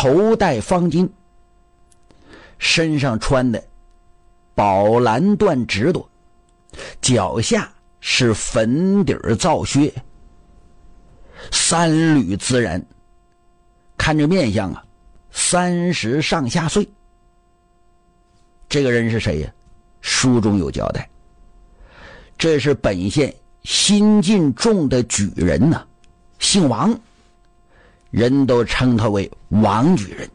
头戴方巾，身上穿的宝蓝缎直裰，脚下是粉底皂靴，三缕自然，看着面相啊，30上下岁。这个人是谁呀？书中有交代，这是本县新晋中的举人呐，姓王，人都称他为王举人。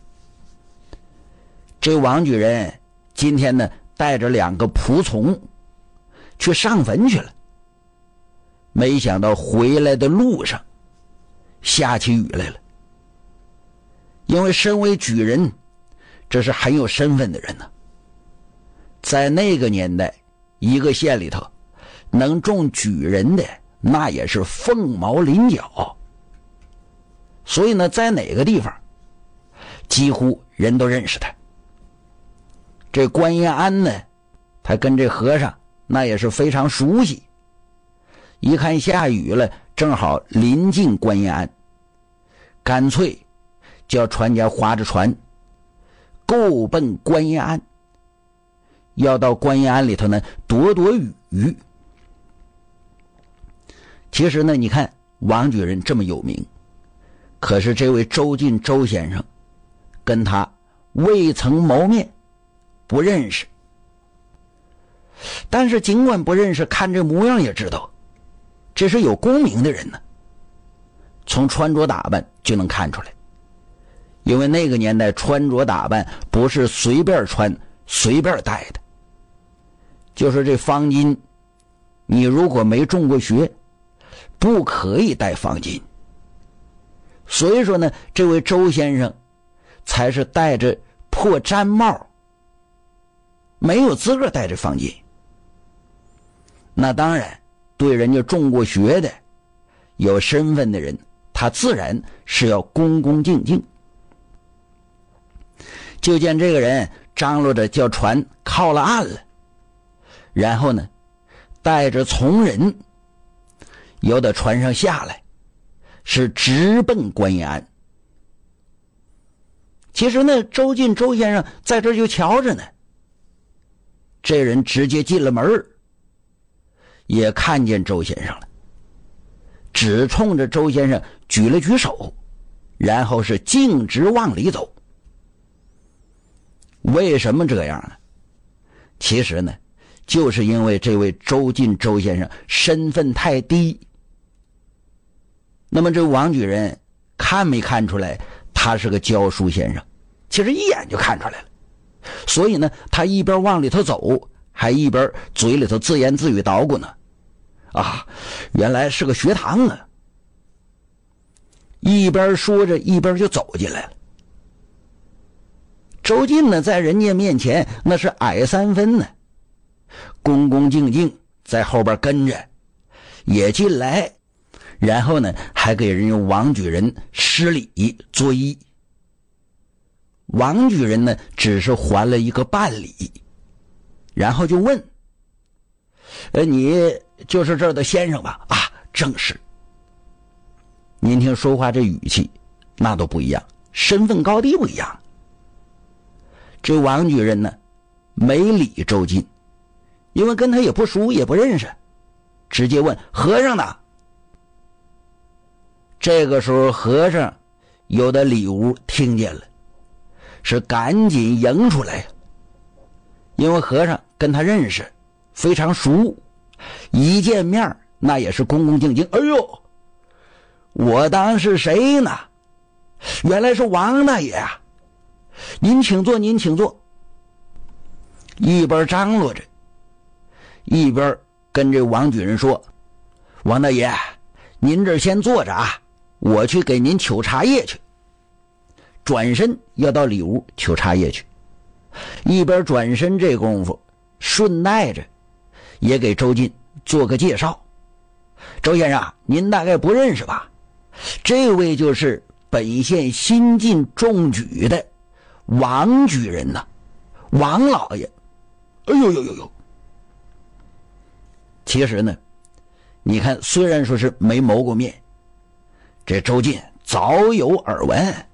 这王举人今天呢，带着2个仆从去上坟去了，没想到回来的路上下起雨来了。因为身为举人，这是很有身份的人呢，在那个年代，一个县里头能中举人的那也是凤毛麟角，所以呢，在哪个地方几乎人都认识他。这关延安呢，他跟这和尚那也是非常熟悉，一看下雨了，正好临近关延安，干脆叫船家划着船够奔关延安，要到关延安里头呢躲躲雨。其实呢，你看王举人这么有名，可是这位周进周先生跟他未曾谋面，不认识。但是尽管不认识，看这模样也知道这是有功名的人呢，从穿着打扮就能看出来。因为那个年代穿着打扮不是随便穿随便戴的，就是这方巾，你如果没中过学，不可以戴方巾。所以说呢，这位周先生才是戴着破毡帽，没有资格戴着方巾。那当然，对人家中过学的有身份的人，他自然是要恭恭敬敬。就见这个人张罗着叫船靠了岸了，然后呢，带着从人由到船上下来，是直奔关延安。其实呢，周进周先生在这就瞧着呢，这人直接进了门，也看见周先生了，只冲着周先生举了举手，然后是径直往里走。为什么这样呢？其实呢，就是因为这位周进周先生身份太低。那么这王举人看没看出来他是个教书先生？其实一眼就看出来了。所以呢，他一边往里头走，还一边嘴里头自言自语捣鼓呢。啊，原来是个学堂啊！一边说着，一边就走进来了。周进呢，在人家面前那是矮3分呢，恭恭敬敬在后边跟着，也进来，然后呢，还给人家王举人施礼作揖。王举人呢，只是还了一个半礼，然后就问：你就是这儿的先生吧？啊，正是。您听说话这语气，那都不一样，身份高低不一样。这王举人呢，没理周进，因为跟他也不熟也不认识，直接问和尚呢。这个时候和尚有的里屋听见了，是赶紧迎出来，因为和尚跟他认识非常熟，一见面那也是恭恭敬敬。哎呦，我当是谁呢？原来是王大爷啊！您请坐，您请坐。一边张罗着，一边跟这王举人说：王大爷，您这先坐着啊，我去给您取茶叶去。转身要到里屋取茶叶去，一边转身这功夫，顺带着也给周进做个介绍。周先生，您大概不认识吧？这位就是本县新进中举的王举人呐，王老爷。哎呦呦呦呦！其实呢，你看，虽然说是没谋过面，这周进早有耳闻。